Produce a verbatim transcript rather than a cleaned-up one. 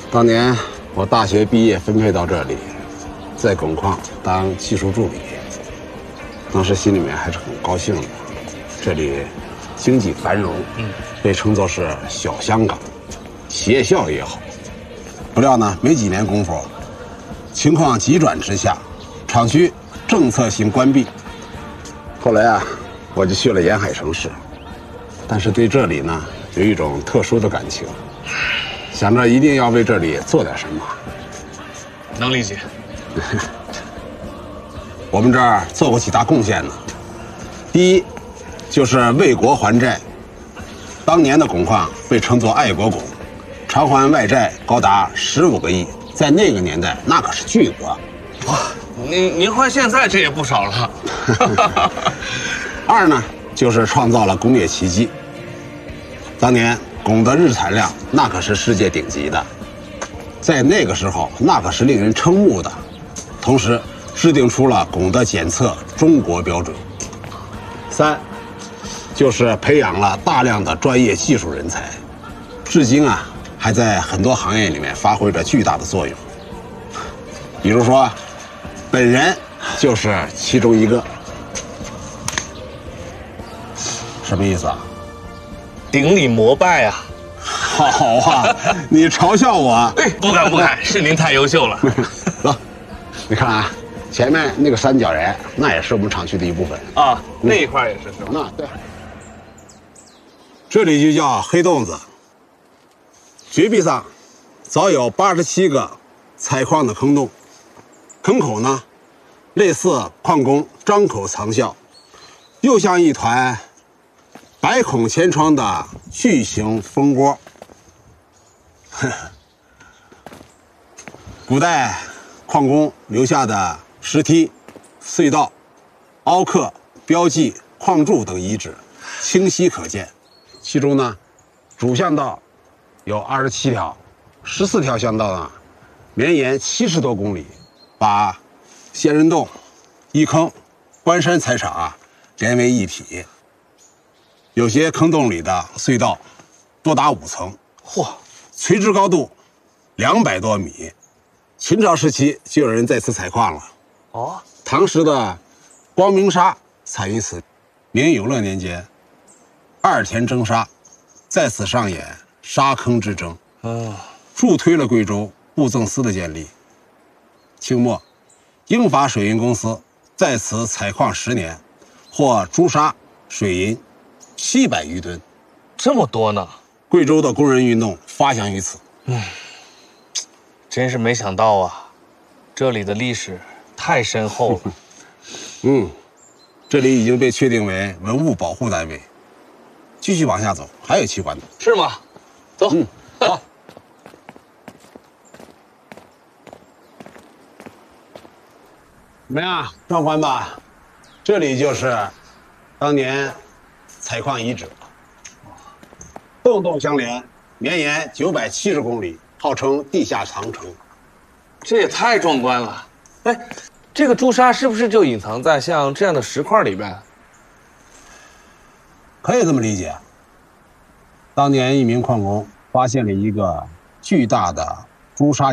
当年我大学毕业分配到这里，在汞矿当技术助理，当时心里面还是很高兴的。这里经济繁荣，嗯，被称作是小香港，企业效益也好。不料呢，没几年功夫，情况急转直下，厂区政策性关闭。后来啊，我就去了沿海城市，但是对这里呢有一种特殊的感情，想着一定要为这里做点什么。 能理解。 我们这儿做过几大贡献呢。第一，就是为国还债。当年的汞矿被称作爱国汞，偿还外债高达十五个亿，在那个年代那可是巨额。 哇，您您换现在这也不少了。 二呢，就是创造了工业奇迹。当年汞的日产量那可是世界顶级的，在那个时候那可是令人瞠目的。同时制定出了汞的检测中国标准。三，就是培养了大量的专业技术人才，至今啊还在很多行业里面发挥着巨大的作用。比如说，本人就是其中一个。什么意思啊？ 顶礼膜拜啊！ 好啊，你嘲笑我？ 哎，不敢不敢，是您太优秀了。 走，你看啊，前面那个三角岩，那也是我们厂区的一部分啊，那一块也是是吧？ 那对，这里就叫黑洞子。绝壁上早有八十七个采矿的坑洞，坑口呢，类似矿工张口藏笑，又像一团百孔千疮的巨型蜂窝。古代矿工留下的石梯、隧道、凹刻、标记、矿柱等遗址清晰可见。其中呢，主巷道有二十七条，十四条巷道呢绵延七十多公里，把仙人洞、一坑、关山采场啊连为一体。有些坑洞里的隧道多达五层，嚯，垂直高度两百多米。秦朝时期就有人在此采矿了。哦，唐时的光明沙产于此。明永乐年间，二田征沙在此上演沙坑之争，哦，助推了贵州布政司的建立。清末，英法水运公司在此采矿十年，获朱砂、水银七百余吨， 这么多呢？ 贵州的工人运动发祥于此。嗯， 真是没想到啊，这里的历史太深厚了。 嗯，这里已经被确定为文物保护单位。继续往下走，还有奇观的。 是吗？走。 嗯，好。怎么样，壮观吧？这里就是当年采矿遗址，洞洞相连，绵延九百七十公里，号称地下长城。 这也太壮观了！哎，这个朱砂是不是就隐藏在像这样的石块里边？ 可以这么理解。当年一名矿工发现了一个巨大的朱砂